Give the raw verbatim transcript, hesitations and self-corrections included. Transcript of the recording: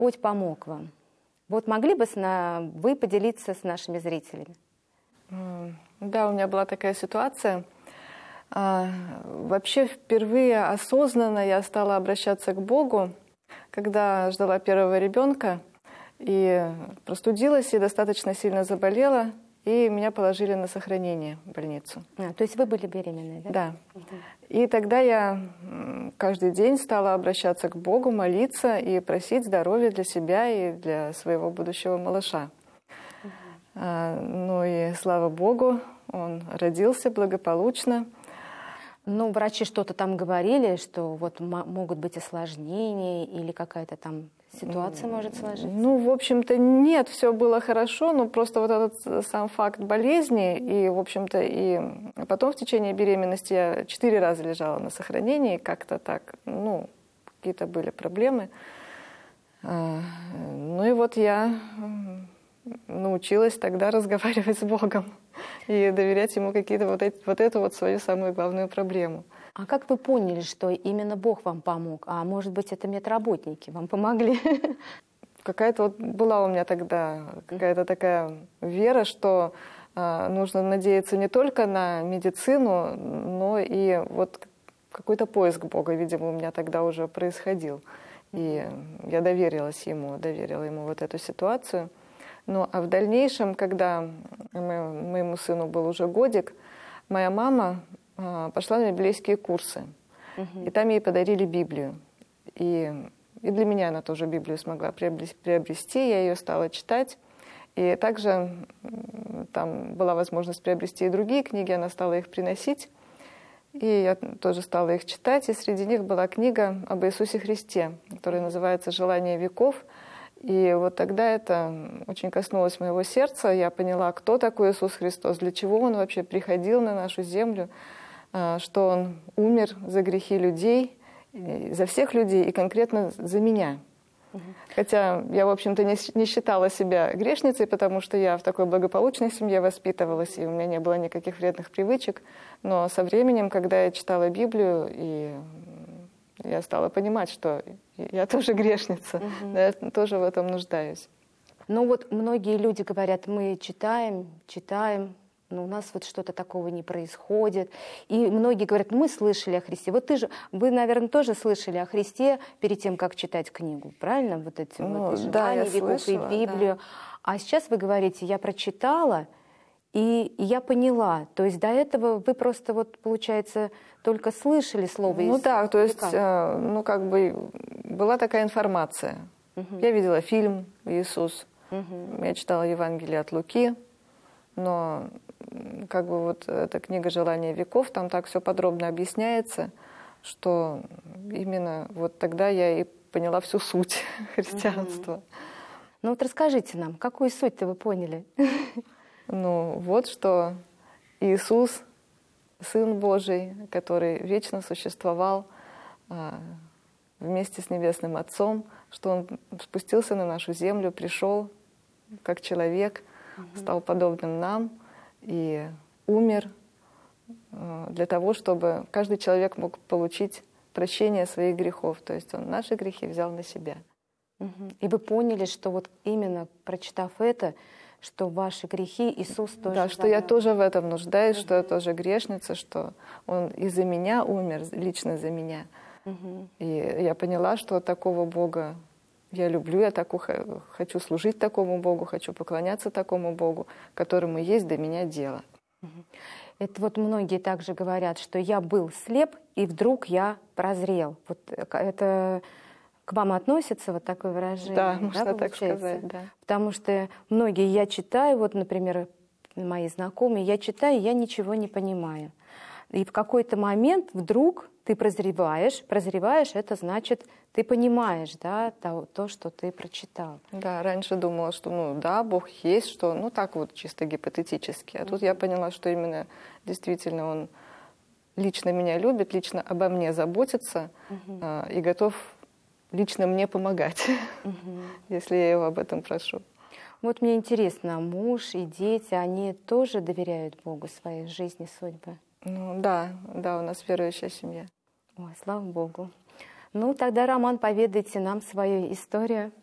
Господь помог вам. Вот могли бы вы поделиться с нашими зрителями? Да, у меня была такая ситуация. Вообще впервые осознанно я стала обращаться к Богу, когда ждала первого ребенка и простудилась, и достаточно сильно заболела, и меня положили на сохранение в больницу. А, то есть вы были беременной, да? Да. Угу. И тогда я каждый день стала обращаться к Богу, молиться и просить здоровья для себя и для своего будущего малыша. Угу. А, ну и слава Богу, он родился благополучно. Ну, врачи что-то там говорили, что вот могут быть осложнения или какая-то там ситуация может сложиться? Ну, в общем-то, нет, все было хорошо, но просто вот этот сам факт болезни, и, в общем-то, и потом в течение беременности я четыре раза лежала на сохранении, как-то так, ну, какие-то были проблемы. Ну и вот я научилась тогда разговаривать с Богом и доверять Ему какие-то вот, эти, вот эту вот свою самую главную проблему. А как вы поняли, что именно Бог вам помог? А может быть, это медработники вам помогли? Какая-то вот была у меня тогда какая-то такая вера, что э, нужно надеяться не только на медицину, но и вот какой-то поиск Бога, видимо, у меня тогда уже происходил. И я доверилась Ему, доверила Ему вот эту ситуацию. Ну, а в дальнейшем, когда мы, моему сыну был уже годик, моя мама э, пошла на библейские курсы. Uh-huh. И там ей подарили Библию. И, и для меня она тоже Библию смогла приобрести, я ее стала читать. И также там была возможность приобрести и другие книги, она стала их приносить. И я тоже стала их читать. И среди них была книга об Иисусе Христе, которая называется «Желание веков». И вот тогда это очень коснулось моего сердца. Я поняла, кто такой Иисус Христос, для чего Он вообще приходил на нашу землю, что Он умер за грехи людей, за всех людей и конкретно за меня. Угу. Хотя я, в общем-то, не, не считала себя грешницей, потому что я в такой благополучной семье воспитывалась, и у меня не было никаких вредных привычек. Но со временем, когда я читала Библию, и я стала понимать, что я тоже грешница, угу. да, я тоже в этом нуждаюсь. Ну вот многие люди говорят, мы читаем, читаем, но у нас вот что-то такого не происходит. И многие говорят, мы слышали о Христе. Вот ты же, вы, наверное, тоже слышали о Христе перед тем, как читать книгу, правильно? Вот эти ну, вот и да, «Желание веков», и Библию. Да. А сейчас вы говорите, я прочитала, и я поняла. То есть до этого вы просто, вот, получается, только слышали слово Иисуса. Ну да, то есть, э, ну как бы была такая информация. Угу. Я видела фильм «Иисус», угу. я читала Евангелие от Луки, но как бы вот эта книга «Желание веков», там так все подробно объясняется, что именно вот тогда я и поняла всю суть христианства. Угу. Ну вот расскажите нам, какую суть-то вы поняли? Ну вот что Иисус, Сын Божий, который вечно существовал а, вместе с Небесным Отцом, что Он спустился на нашу землю, пришел как человек, угу. стал подобным нам и умер а, для того, чтобы каждый человек мог получить прощение своих грехов. То есть Он наши грехи взял на себя. Угу. И вы поняли, что вот именно прочитав это, что ваши грехи Иисус тоже Да, что забрал. я тоже в этом нуждаюсь, угу. что я тоже грешница, что Он из-за меня умер, лично за меня. Угу. И я поняла, что такого Бога я люблю, я таку, хочу служить такому Богу, хочу поклоняться такому Богу, которому есть до меня дело. Угу. Это вот многие также говорят, что я был слеп, и вдруг я прозрел. Вот это... К вам относится вот такое выражение? Да, можно да, так сказать, да. Потому что многие, я читаю, вот, например, мои знакомые, я читаю, я ничего не понимаю. И в какой-то момент вдруг ты прозреваешь, прозреваешь, это значит, ты понимаешь, да, то, то, что ты прочитал. Да, раньше думала, что, ну, да, Бог есть, что, ну, так вот чисто гипотетически. А mm-hmm. тут я поняла, что именно действительно Он лично меня любит, лично обо мне заботится mm-hmm. э, и готов лично мне помогать, угу. если я его об этом прошу. Вот мне интересно, муж и дети, они тоже доверяют Богу своей жизни, судьбы? Ну да, да, у нас верующая семья. Ой, слава Богу. Ну тогда, Роман, поведайте нам свою историю.